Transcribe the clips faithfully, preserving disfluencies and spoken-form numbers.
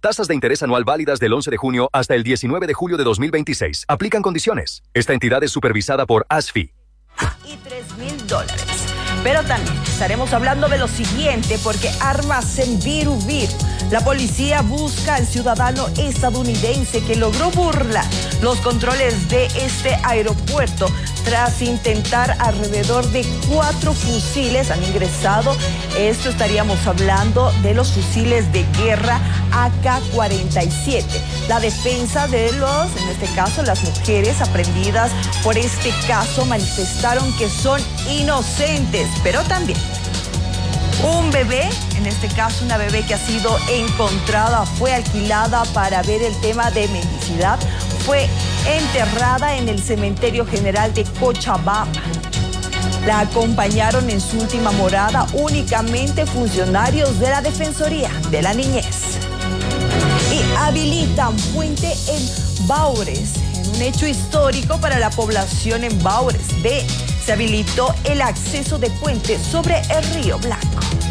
Tasas de interés anual válidas del once de junio hasta el diecinueve de julio de dos mil veintiséis. Aplican condiciones. Esta entidad es supervisada por A S F I. Y tres mil dólares. Pero también estaremos hablando de lo siguiente, porque armas en Viru Viru. La policía busca al ciudadano estadounidense que logró burlar los controles de este aeropuerto tras intentar alrededor de cuatro fusiles. Han ingresado, esto estaríamos hablando de los fusiles de guerra A K cuarenta y siete. La defensa de los, en este caso las mujeres aprendidas por este caso, manifestaron que son inocentes, pero también un bebé, en este caso una bebé que ha sido encontrada, fue alquilada para ver el tema de mendicidad, fue enterrada en el cementerio general de Cochabamba. La acompañaron en su última morada únicamente funcionarios de la Defensoría de la Niñez. Y habilitan puente en Baures, en un hecho histórico para la población en Baures. B. Se habilitó el acceso de puente sobre el Río Blanco.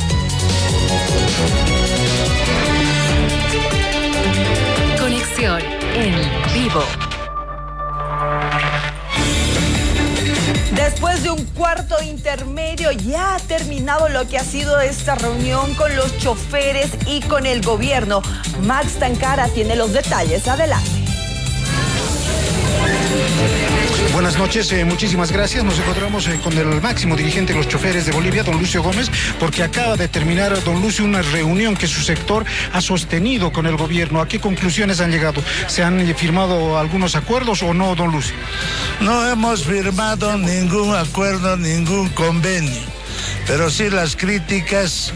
Conexión en vivo. Después de un cuarto intermedio, ya ha terminado lo que ha sido esta reunión con los choferes y con el gobierno. Max Tancara tiene los detalles. Adelante. Buenas noches, eh, muchísimas gracias. Nos encontramos eh, con el máximo dirigente de los choferes de Bolivia, don Lucio Gómez, porque acaba de terminar, don Lucio, una reunión que su sector ha sostenido con el gobierno. ¿A qué conclusiones han llegado? ¿Se han eh, firmado algunos acuerdos o no, don Lucio? No hemos firmado ningún acuerdo, ningún convenio, pero sí las críticas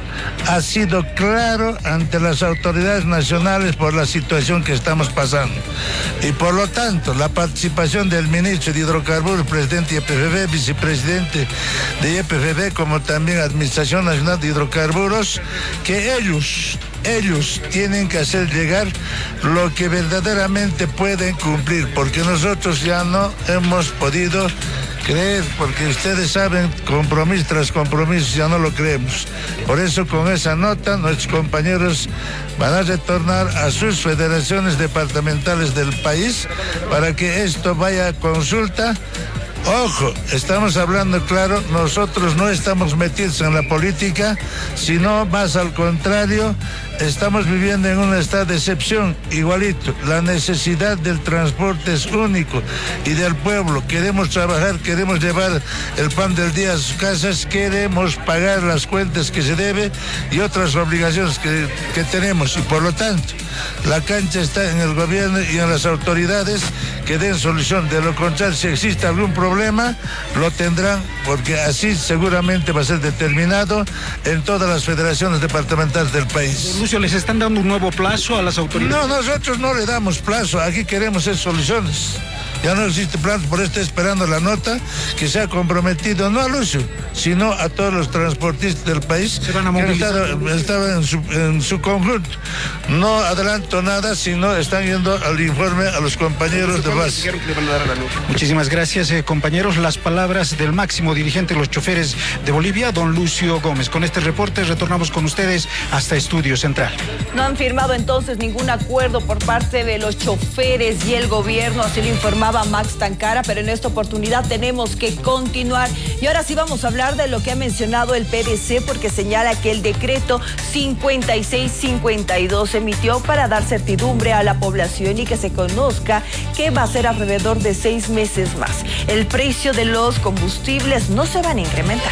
ha sido claro ante las autoridades nacionales por la situación que estamos pasando. Y por lo tanto, la participación del ministro de Hidrocarburos, presidente de Y P F B, vicepresidente de Y P F B, como también Administración Nacional de Hidrocarburos, que ellos, ellos tienen que hacer llegar lo que verdaderamente pueden cumplir, porque nosotros ya no hemos podido creer, porque ustedes saben, compromiso tras compromiso, ya no lo creemos. Por eso, con esa nota, nuestros compañeros van a retornar a sus federaciones departamentales del país para que esto vaya a consulta. Ojo, estamos hablando claro, nosotros no estamos metidos en la política, sino más al contrario, estamos viviendo en un estado de excepción, igualito. La necesidad del transporte es único y del pueblo. Queremos trabajar, queremos llevar el pan del día a sus casas, queremos pagar las cuentas que se debe y otras obligaciones que, que tenemos. Y por lo tanto, la cancha está en el gobierno y en las autoridades que den solución. De lo contrario, si existe algún problema, lo tendrán, porque así seguramente va a ser determinado en todas las federaciones departamentales del país. Lucio, ¿les están dando un nuevo plazo a las autoridades? No, nosotros no le damos plazo, aquí queremos hacer soluciones. Ya no existe plan, por eso estoy esperando la nota que se ha comprometido, no a Lucio, sino a todos los transportistas del país. Se van a movilizar. Estaba, estaba en, su, en su conjunto. No adelanto nada, sino están yendo al informe a los compañeros de base. Muchísimas gracias, eh, compañeros. Las palabras del máximo dirigente de los choferes de Bolivia, don Lucio Gómez. Con este reporte retornamos con ustedes hasta Estudio Central. No han firmado entonces ningún acuerdo por parte de los choferes y el gobierno, así lo informaba Max Tancara, pero en esta oportunidad tenemos que continuar. Y ahora sí vamos a hablar de lo que ha mencionado el P D C, porque señala que el decreto cincuenta y seis cincuenta y dos se emitió para dar certidumbre a la población y que se conozca que va a ser alrededor de seis meses más. El precio de los combustibles no se van a incrementar.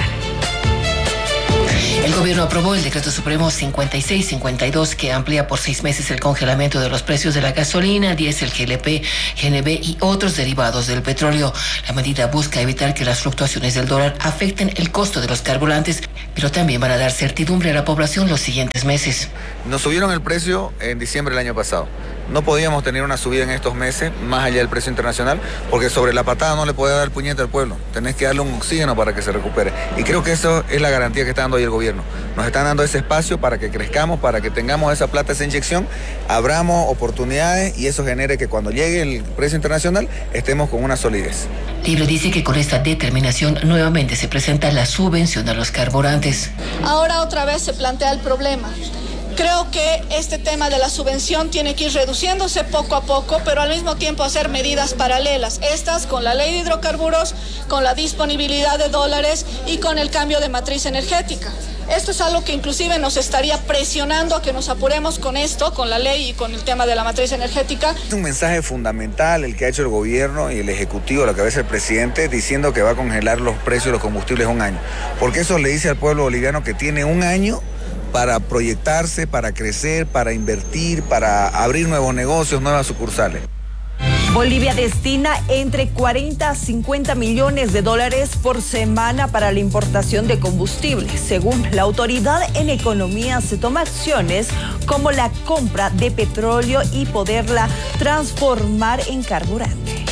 El gobierno aprobó el decreto supremo cincuenta y seis cincuenta y dos que amplía por seis meses el congelamiento de los precios de la gasolina, diésel, G L P, G N B y otros derivados del petróleo. La medida busca evitar que las fluctuaciones del dólar afecten el costo de los carburantes, pero también van a dar certidumbre a la población los siguientes meses. Nos subieron el precio en diciembre del año pasado. No podíamos tener una subida en estos meses, más allá del precio internacional, porque sobre la patada no le puede dar el puñete al pueblo. Tenés que darle un oxígeno para que se recupere. Y creo que eso es la garantía que está dando hoy el gobierno. Nos están dando ese espacio para que crezcamos, para que tengamos esa plata, esa inyección, abramos oportunidades y eso genere que cuando llegue el precio internacional estemos con una solidez. Libre dice que con esta determinación nuevamente se presenta la subvención a los carburantes. Ahora otra vez se plantea el problema. Creo que este tema de la subvención tiene que ir reduciéndose poco a poco, pero al mismo tiempo hacer medidas paralelas. Estas con la ley de hidrocarburos, con la disponibilidad de dólares y con el cambio de matriz energética. Esto es algo que inclusive nos estaría presionando a que nos apuremos con esto, con la ley y con el tema de la matriz energética. Es un mensaje fundamental el que ha hecho el gobierno y el Ejecutivo, lo que hace el presidente, diciendo que va a congelar los precios de los combustibles un año. Porque eso le dice al pueblo boliviano que tiene un año para proyectarse, para crecer, para invertir, para abrir nuevos negocios, nuevas sucursales. Bolivia destina entre cuarenta a cincuenta millones de dólares por semana para la importación de combustible. Según la autoridad en economía, se toman acciones como la compra de petróleo y poderla transformar en carburante.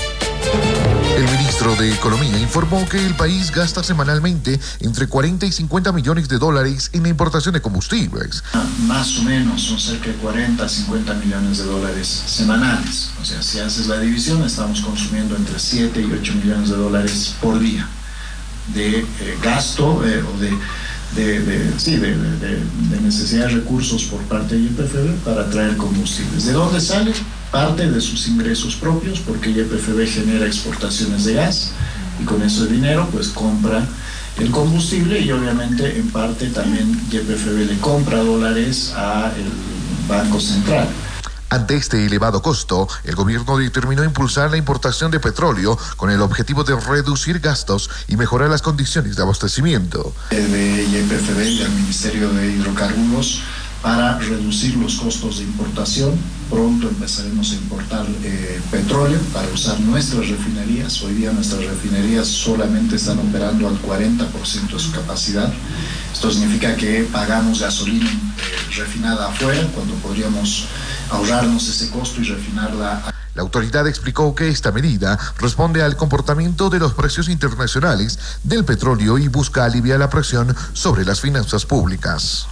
El ministro de Economía informó que el país gasta semanalmente entre cuarenta y cincuenta millones de dólares en la importación de combustibles. Más o menos son cerca de cuarenta a cincuenta millones de dólares semanales. O sea, si haces la división, estamos consumiendo entre siete y ocho millones de dólares por día de eh, gasto eh, o de, de, de, sí, de, de, de necesidad de recursos por parte de Y P F B para traer combustibles. ¿De dónde sale? Parte de sus ingresos propios, porque Y P F B genera exportaciones de gas y con ese dinero pues compra el combustible y obviamente en parte también Y P F B le compra dólares al Banco Central. Ante este elevado costo, el gobierno determinó impulsar la importación de petróleo con el objetivo de reducir gastos y mejorar las condiciones de abastecimiento. De Y P F B y al Ministerio de Hidrocarburos para reducir los costos de importación. Pronto empezaremos a importar eh, petróleo para usar nuestras refinerías. Hoy día nuestras refinerías solamente están operando al cuarenta por ciento de su capacidad. Esto significa que pagamos gasolina eh, refinada afuera cuando podríamos ahorrarnos ese costo y refinarla. La autoridad explicó que esta medida responde al comportamiento de los precios internacionales del petróleo y busca aliviar la presión sobre las finanzas públicas.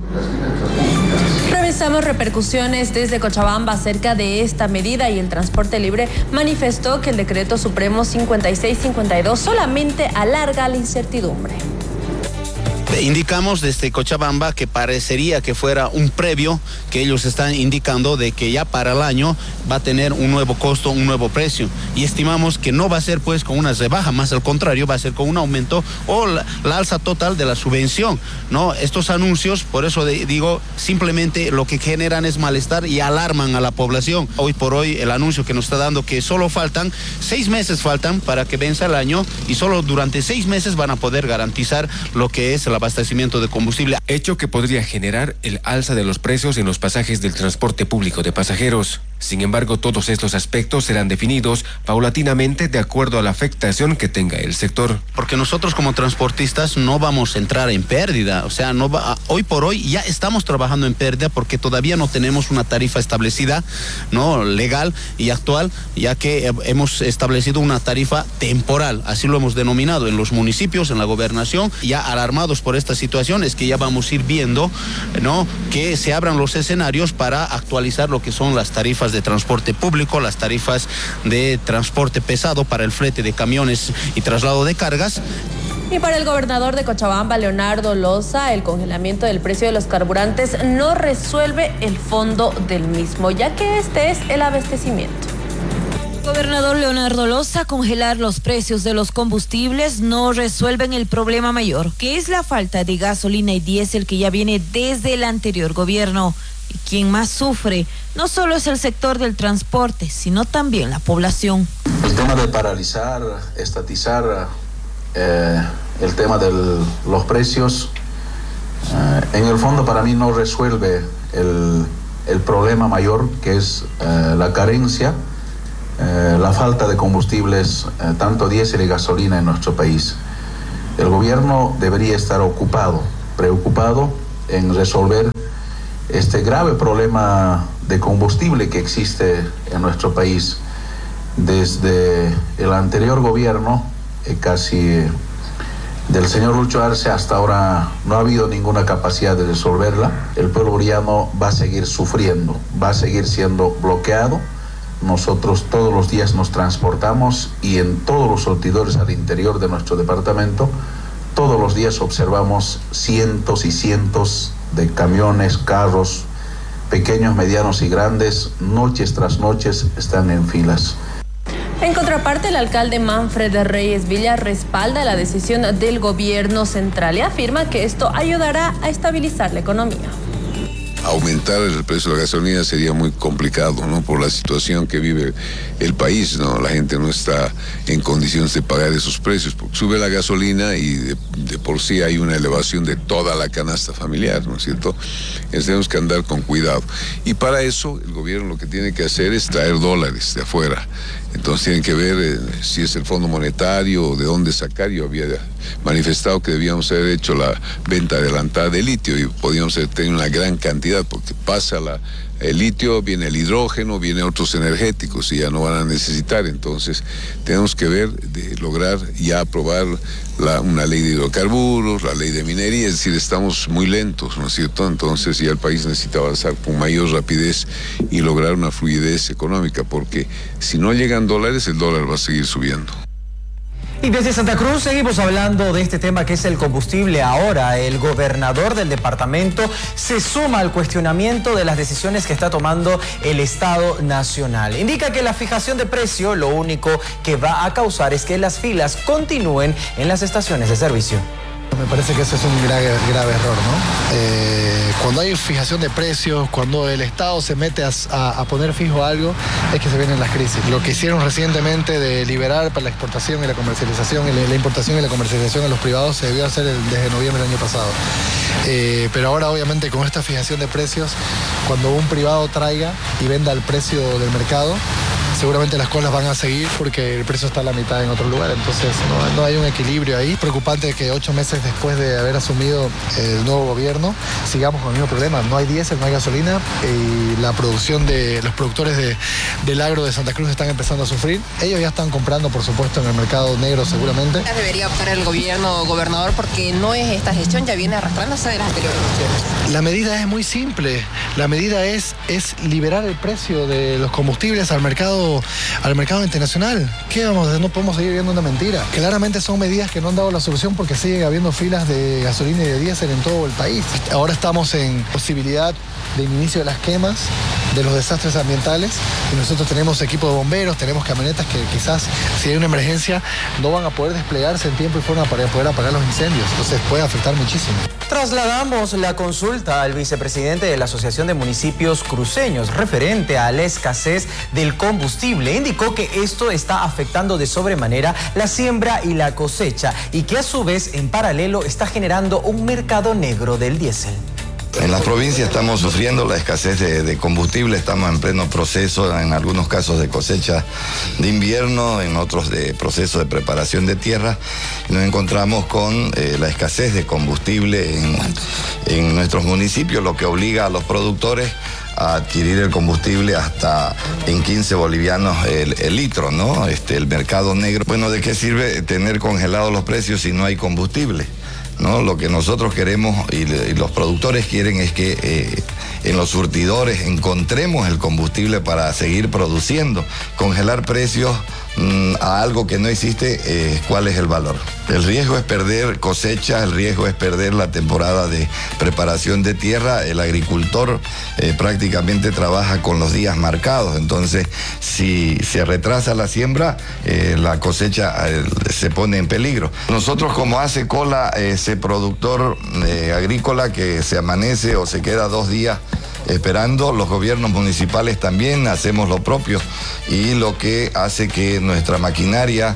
Revisamos repercusiones desde Cochabamba acerca de esta medida y el Transporte Libre manifestó que el decreto supremo cincuenta y seis cincuenta y dos solamente alarga la incertidumbre. Indicamos desde Cochabamba que parecería que fuera un previo que ellos están indicando de que ya para el año va a tener un nuevo costo, un nuevo precio y estimamos que no va a ser pues con una rebaja, más al contrario va a ser con un aumento o la, la alza total de la subvención, ¿no? Estos anuncios, por eso de, digo, simplemente lo que generan es malestar y alarman a la población. Hoy por hoy el anuncio que nos está dando que solo faltan, seis meses faltan para que venza el año y solo durante seis meses van a poder garantizar lo que es la abastecimiento de combustible. Hecho que podría generar el alza de los precios en los pasajes del transporte público de pasajeros. Sin embargo, todos estos aspectos serán definidos paulatinamente de acuerdo a la afectación que tenga el sector. Porque nosotros como transportistas no vamos a entrar en pérdida, o sea, no va, hoy por hoy ya estamos trabajando en pérdida porque todavía no tenemos una tarifa establecida, no legal y actual, ya que hemos establecido una tarifa temporal, así lo hemos denominado en los municipios, en la gobernación, ya alarmados por esta situación es que ya vamos a ir viendo, ¿no?, que se abran los escenarios para actualizar lo que son las tarifas de transporte público, las tarifas de transporte pesado para el flete de camiones y traslado de cargas. Y para el gobernador de Cochabamba, Leonardo Loza, el congelamiento del precio de los carburantes no resuelve el fondo del mismo, ya que este es el abastecimiento. Gobernador Leonardo Loza, congelar los precios de los combustibles no resuelven el problema mayor, que es la falta de gasolina y diésel que ya viene desde el anterior gobierno. Y quien más sufre no solo es el sector del transporte, sino también la población. El tema de paralizar, estatizar eh, el tema de los precios, eh, en el fondo para mí no resuelve el, el problema mayor, que es eh, la carencia, eh, la falta de combustibles, eh, tanto diésel y gasolina en nuestro país. El gobierno debería estar ocupado, preocupado en resolver este grave problema de combustible que existe en nuestro país. Desde el anterior gobierno, eh, casi del señor Lucho Arce hasta ahora, no ha habido ninguna capacidad de resolverla. El pueblo boliviano va a seguir sufriendo, va a seguir siendo bloqueado. Nosotros todos los días nos transportamos y en todos los surtidores al interior de nuestro departamento, todos los días observamos cientos y cientos de camiones, carros, pequeños, medianos y grandes, noches tras noches están en filas. En contraparte, el alcalde Manfred Reyes Villa respalda la decisión del gobierno central y afirma que esto ayudará a estabilizar la economía. Aumentar el precio de la gasolina sería muy complicado, ¿no? Por la situación que vive el país, ¿no? La gente no está en condiciones de pagar esos precios, porque sube la gasolina y de, de por sí hay una elevación de toda la canasta familiar, ¿no es cierto? Entonces tenemos que andar con cuidado. Y para eso el gobierno lo que tiene que hacer es traer dólares de afuera. Entonces tienen que ver eh, si es el Fondo Monetario o de dónde sacar. Yo había manifestado que debíamos haber hecho la venta adelantada de litio y podíamos tener una gran cantidad, porque pasa la, el litio, viene el hidrógeno, viene otros energéticos y ya no van a necesitar. Entonces tenemos que ver de lograr ya aprobar la, una ley de hidrocarburos, la ley de minería, es decir, estamos muy lentos, ¿no es cierto? Entonces ya el país necesita avanzar con mayor rapidez y lograr una fluidez económica, porque si no llegan dólares, el dólar va a seguir subiendo. Y desde Santa Cruz seguimos hablando de este tema que es el combustible. Ahora el gobernador del departamento se suma al cuestionamiento de las decisiones que está tomando el Estado Nacional. Indica que la fijación de precio lo único que va a causar es que las filas continúen en las estaciones de servicio. Me parece que ese es un grave, grave error, ¿no? Eh, cuando hay fijación de precios, cuando el Estado se mete a, a, a poner fijo algo, es que se vienen las crisis. Lo que hicieron recientemente de liberar para la exportación y la comercialización, y la, la importación y la comercialización a los privados se debió hacer el, desde noviembre del año pasado. Eh, pero ahora obviamente con esta fijación de precios, cuando un privado traiga y venda al precio del mercado, seguramente las colas van a seguir porque el precio está a la mitad en otro lugar, entonces no, no hay un equilibrio ahí. Preocupante que ocho meses después de haber asumido el nuevo gobierno sigamos con el mismo problema, no hay diésel, no hay gasolina y la producción de los productores de, del agro de Santa Cruz están empezando a sufrir. Ellos ya están comprando, por supuesto, en el mercado negro seguramente. Debería optar el gobierno, gobernador, porque no es esta gestión, ya viene arrastrándose de las anteriores gestiones. La medida es muy simple, la medida es, es liberar el precio de los combustibles al mercado al mercado internacional. ¿Qué vamos a hacer? No podemos seguir viendo una mentira. Claramente son medidas que no han dado la solución porque siguen habiendo filas de gasolina y de diésel en todo el país. Ahora estamos en posibilidad del inicio de las quemas, de los desastres ambientales, y nosotros tenemos equipo de bomberos, tenemos camionetas que quizás si hay una emergencia no van a poder desplegarse en tiempo y forma para poder apagar los incendios, entonces puede afectar muchísimo. Trasladamos la consulta al vicepresidente de la Asociación de Municipios Cruceños referente a la escasez del combustible. Indicó que esto está afectando de sobremanera la siembra y la cosecha y que a su vez en paralelo está generando un mercado negro del diésel. En las provincias estamos sufriendo la escasez de, de combustible, estamos en pleno proceso, en algunos casos de cosecha de invierno, en otros de proceso de preparación de tierra. Nos encontramos con eh, la escasez de combustible en, en nuestros municipios, lo que obliga a los productores a adquirir el combustible hasta en quince bolivianos el, el litro, ¿no? Este, el mercado negro. Bueno, ¿de qué sirve tener congelados los precios si no hay combustible? ¿No? Lo que nosotros queremos y, y los productores quieren es que eh, en los surtidores encontremos el combustible para seguir produciendo. Congelar precios mmm, a algo que no existe, eh, ¿cuál es el valor? El riesgo es perder cosecha, el riesgo es perder la temporada de preparación de tierra. El agricultor eh, prácticamente trabaja con los días marcados, entonces si se retrasa la siembra, eh, la cosecha eh, se pone en peligro. Nosotros como hace cola ese productor eh, agrícola que se amanece o se queda dos días esperando, los gobiernos municipales también hacemos lo propio, y lo que hace que nuestra maquinaria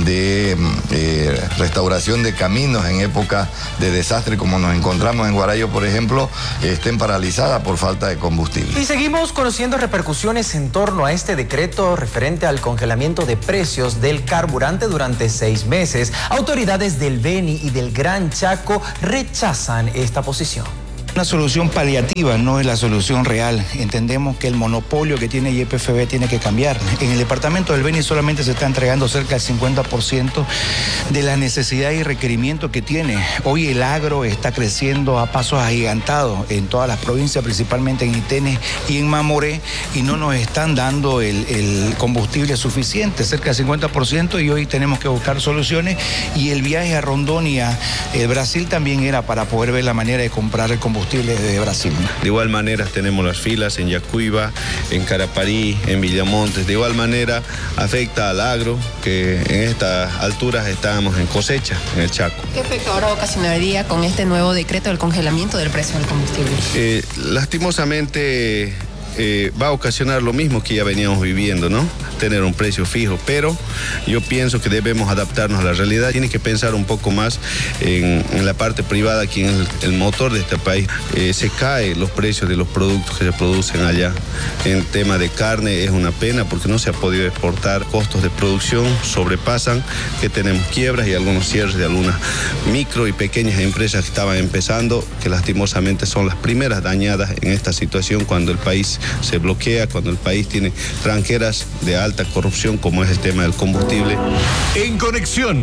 de eh, restauración de caminos en época de desastre como nos encontramos en Guarayo, por ejemplo, estén paralizadas por falta de combustible. Y seguimos conociendo repercusiones en torno a este decreto referente al congelamiento de precios del carburante durante seis meses. Autoridades del Beni y del Gran Chaco rechazan esta posición. Una solución paliativa no es la solución real. Entendemos que el monopolio que tiene Y P F B tiene que cambiar. En el departamento del Beni solamente se está entregando cerca del cincuenta por ciento de la necesidad y requerimiento que tiene. Hoy el agro está creciendo a pasos agigantados en todas las provincias, principalmente en Itenes y en Mamoré, y no nos están dando el, el combustible suficiente, cerca del cincuenta por ciento, y hoy tenemos que buscar soluciones. Y el viaje a Rondón y a eh, Brasil también era para poder ver la manera de comprar el combustible combustible de Brasil. De igual manera tenemos las filas en Yacuiba, en Caraparí, en Villamontes. De igual manera afecta al agro, que en estas alturas estábamos en cosecha en el Chaco. ¿Qué efecto ahora ocasionaría con este nuevo decreto del congelamiento del precio del combustible? Eh, lastimosamente eh, va a ocasionar lo mismo que ya veníamos viviendo, ¿no? Tener un precio fijo, pero yo pienso que debemos adaptarnos a la realidad. Tiene que pensar un poco más en, en la parte privada, quien es el, el motor de este país. Eh, se caen los precios de los productos que se producen allá. En tema de carne es una pena porque no se ha podido exportar, costos de producción sobrepasan, que tenemos quiebras y algunos cierres de algunas micro y pequeñas empresas que estaban empezando, que lastimosamente son las primeras dañadas en esta situación cuando el país se bloquea, cuando el país tiene tranqueras de alta corrupción como es el tema del combustible. En conexión,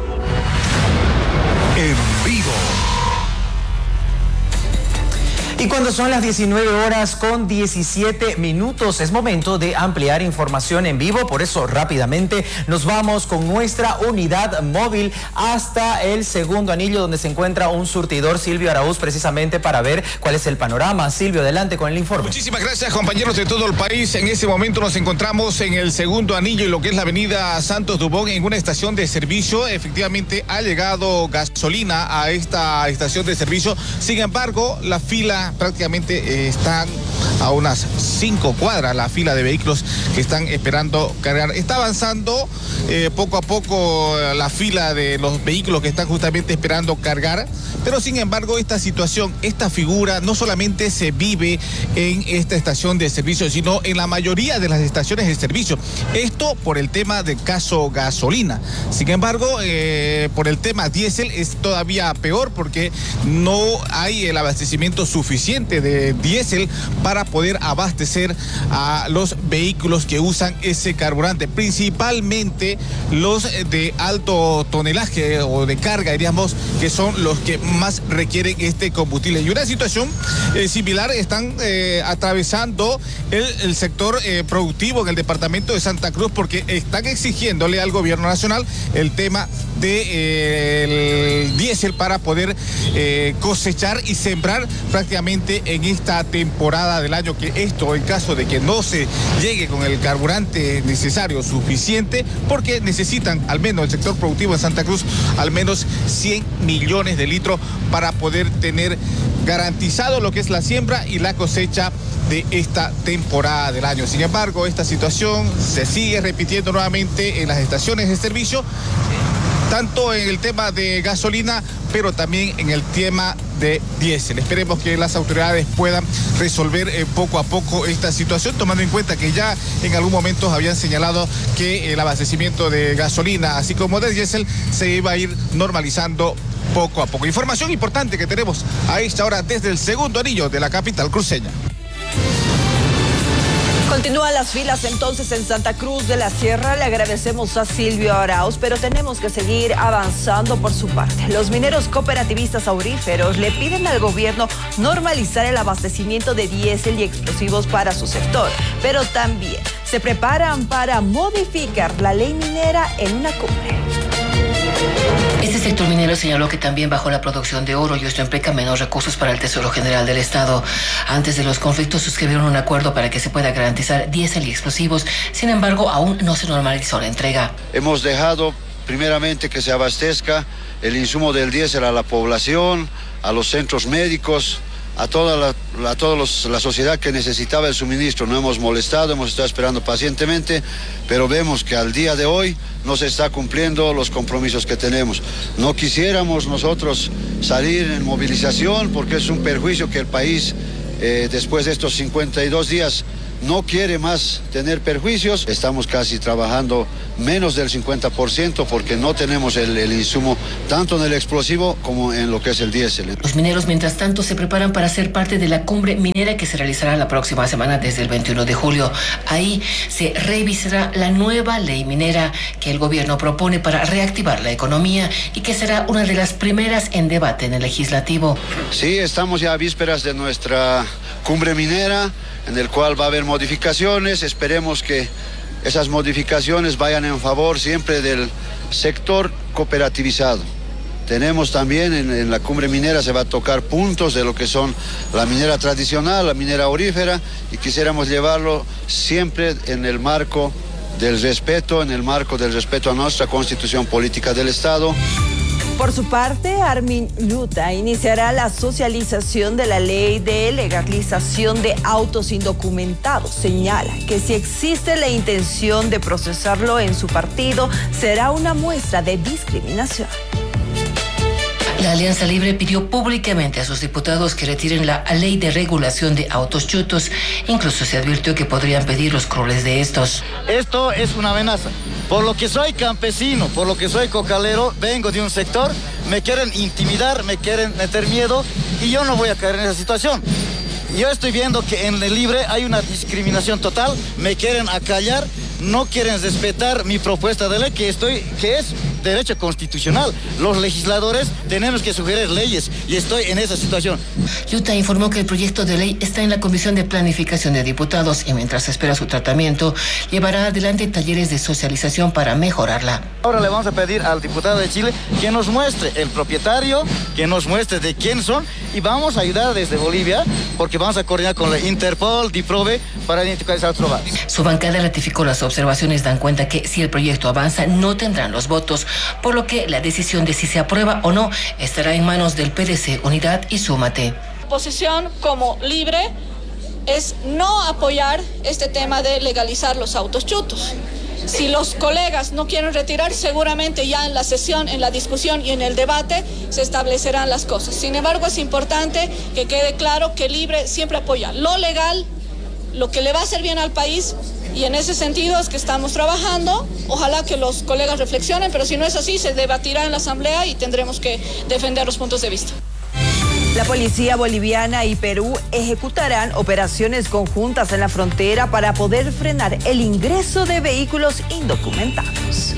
en vivo. Y cuando son las diecinueve horas con diecisiete minutos, es momento de ampliar información en vivo. Por eso rápidamente nos vamos con nuestra unidad móvil hasta el segundo anillo, donde se encuentra un surtidor, Silvio Araúz, precisamente para ver cuál es el panorama. Silvio, adelante con el informe. Muchísimas gracias, compañeros de todo el país. En este momento nos encontramos en el segundo anillo y lo que es la avenida Santos Dumont, en una estación de servicio. Efectivamente ha llegado gasolina a esta estación de servicio. Sin embargo, la fila prácticamente eh, están a unas cinco cuadras, la fila de vehículos que están esperando cargar. Está avanzando eh, poco a poco la fila de los vehículos que están justamente esperando cargar, pero sin embargo esta situación, esta figura no solamente se vive en esta estación de servicio, sino en la mayoría de las estaciones de servicio. Esto por el tema del caso gasolina. Sin embargo, eh, por el tema diésel es todavía peor porque no hay el abastecimiento suficiente de diésel para poder abastecer a los vehículos que usan ese carburante, principalmente los de alto tonelaje o de carga, diríamos, que son los que más requieren este combustible. Y una situación eh, similar están eh, atravesando el, el sector eh, productivo en el departamento de Santa Cruz, porque están exigiéndole al gobierno nacional el tema del de, eh, diésel para poder eh, cosechar y sembrar prácticamente en esta temporada del año, que esto en caso de que no se llegue con el carburante necesario suficiente, porque necesitan al menos el sector productivo en Santa Cruz al menos cien millones de litros para poder tener garantizado lo que es la siembra y la cosecha de esta temporada del año. Sin embargo, esta situación se sigue repitiendo nuevamente en las estaciones de servicio, tanto en el tema de gasolina, pero también en el tema de diésel. Esperemos que las autoridades puedan resolver eh, poco a poco esta situación, tomando en cuenta que ya en algún momento habían señalado que el abastecimiento de gasolina, así como de diésel, se iba a ir normalizando poco a poco. Información importante que tenemos a esta hora desde el segundo anillo de la capital cruceña. Continúan las filas entonces en Santa Cruz de la Sierra. Le agradecemos a Silvio Arauz, pero tenemos que seguir avanzando por su parte. Los mineros cooperativistas auríferos le piden al gobierno normalizar el abastecimiento de diésel y explosivos para su sector, pero también se preparan para modificar la ley minera en una cumbre. Este sector minero señaló que también bajó la producción de oro y esto implica menos recursos para el Tesoro General del Estado. Antes de los conflictos suscribieron un acuerdo para que se pueda garantizar diésel y explosivos. Sin embargo, aún no se normalizó la entrega. Hemos dejado primeramente que se abastezca el insumo del diésel a la población, a los centros médicos, a toda la, a toda los, la sociedad que necesitaba el suministro. No hemos molestado, hemos estado esperando pacientemente, pero vemos que al día de hoy no se está cumpliendo los compromisos que tenemos. No quisiéramos nosotros salir en movilización porque es un perjuicio que el país, eh, después de estos cincuenta y dos días, no quiere más tener perjuicios. Estamos casi trabajando menos del cincuenta por ciento porque no tenemos el, el insumo tanto en el explosivo como en lo que es el diésel. Los mineros, mientras tanto, se preparan para ser parte de la cumbre minera que se realizará la próxima semana desde el veintiuno de julio. Ahí se revisará la nueva ley minera que el gobierno propone para reactivar la economía y que será una de las primeras en debate en el legislativo. Sí, estamos ya a vísperas de nuestra cumbre minera, en el cual va a haber modificaciones. Esperemos que esas modificaciones vayan en favor siempre del sector cooperativizado. Tenemos también en, en la cumbre minera se va a tocar puntos de lo que son la minera tradicional, la minera aurífera, y quisiéramos llevarlo siempre en el marco del respeto, en el marco del respeto a nuestra constitución política del Estado. Por su parte, Armin Yuta iniciará la socialización de la ley de legalización de autos indocumentados. Señala que si existe la intención de procesarlo en su partido, será una muestra de discriminación. La Alianza Libre pidió públicamente a sus diputados que retiren la ley de regulación de autos chutos. Incluso se advirtió que podrían pedir los crueles de estos. Esto es una amenaza. Por lo que soy campesino, por lo que soy cocalero, vengo de un sector, me quieren intimidar, me quieren meter miedo y yo no voy a caer en esa situación. Yo estoy viendo que en el Libre hay una discriminación total, me quieren acallar, no quieren respetar mi propuesta de ley que estoy, que es derecho constitucional. Los legisladores tenemos que sugerir leyes y estoy en esa situación. Yuta informó que el proyecto de ley está en la Comisión de Planificación de Diputados y mientras espera su tratamiento, llevará adelante talleres de socialización para mejorarla. Ahora le vamos a pedir al diputado de Chile que nos muestre el propietario, que nos muestre de quién son y vamos a ayudar desde Bolivia porque vamos a coordinar con la Interpol, DIPROVE para identificar esas robadas. Su bancada ratificó las observaciones, dan cuenta que si el proyecto avanza no tendrán los votos, por lo que la decisión de si se aprueba o no estará en manos del P D C, Unidad y Súmate. Posición como Libre es no apoyar este tema de legalizar los autos chutos. Si los colegas no quieren retirar, seguramente ya en la sesión, en la discusión y en el debate se establecerán las cosas. Sin embargo, es importante que quede claro que Libre siempre apoya lo legal, lo que le va a hacer bien al país, y en ese sentido es que estamos trabajando. Ojalá que los colegas reflexionen, pero si no es así, se debatirá en la Asamblea y tendremos que defender los puntos de vista. La policía boliviana y Perú ejecutarán operaciones conjuntas en la frontera para poder frenar el ingreso de vehículos indocumentados.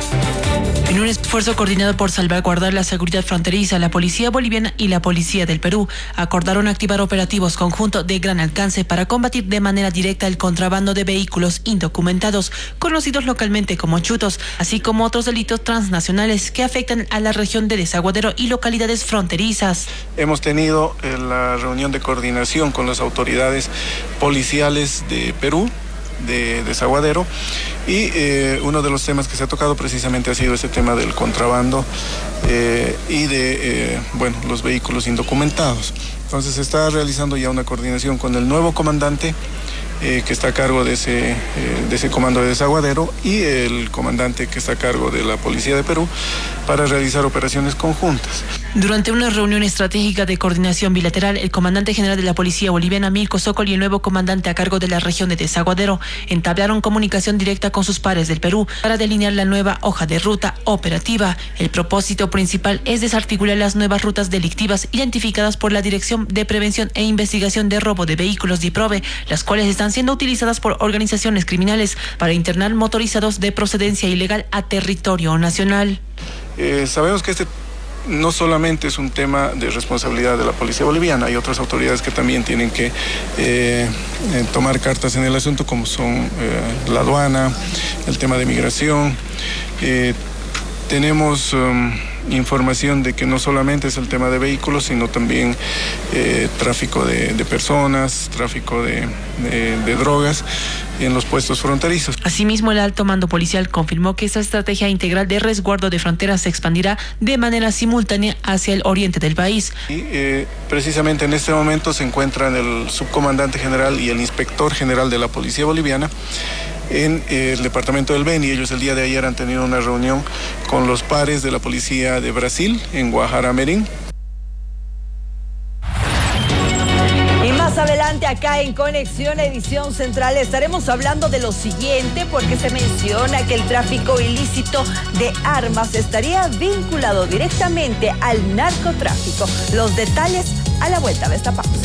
En un esfuerzo coordinado por salvaguardar la seguridad fronteriza, la policía boliviana y la policía del Perú acordaron activar operativos conjuntos de gran alcance para combatir de manera directa el contrabando de vehículos indocumentados, conocidos localmente como chutos, así como otros delitos transnacionales que afectan a la región de Desaguadero y localidades fronterizas. Hemos tenido la reunión de coordinación con las autoridades policiales de Perú, de Desaguadero, y eh, uno de los temas que se ha tocado precisamente ha sido ese tema del contrabando eh, y de eh, bueno, los vehículos indocumentados. Entonces se está realizando ya una coordinación con el nuevo comandante eh, que está a cargo de ese, eh, de ese comando de Desaguadero y el comandante que está a cargo de la Policía de Perú para realizar operaciones conjuntas. Durante una reunión estratégica de coordinación bilateral, el comandante general de la Policía Boliviana, Milko Sokol, y el nuevo comandante a cargo de la región de Desaguadero entablaron comunicación directa con sus pares del Perú para delinear la nueva hoja de ruta operativa. El propósito principal es desarticular las nuevas rutas delictivas identificadas por la Dirección de Prevención e Investigación de Robo de Vehículos DIPROVE, las cuales están siendo utilizadas por organizaciones criminales para internar motorizados de procedencia ilegal a territorio nacional. Eh, sabemos que este no solamente es un tema de responsabilidad de la policía boliviana, hay otras autoridades que también tienen que eh, eh, tomar cartas en el asunto, como son eh, la aduana, el tema de migración. Eh, tenemos um, información de que no solamente es el tema de vehículos, sino también eh, tráfico de, de personas, tráfico de, de, de drogas en los puestos fronterizos. Asimismo, el alto mando policial confirmó que esta estrategia integral de resguardo de fronteras se expandirá de manera simultánea hacia el oriente del país. Y eh, precisamente en este momento se encuentran el subcomandante general y el inspector general de la Policía Boliviana en eh, el departamento del Beni. Ellos el día de ayer han tenido una reunión con los pares de la Policía de Brasil en Guajaramerín. Más adelante acá en Conexión Edición Central estaremos hablando de lo siguiente, porque se menciona que el tráfico ilícito de armas estaría vinculado directamente al narcotráfico. Los detalles a la vuelta de esta pausa.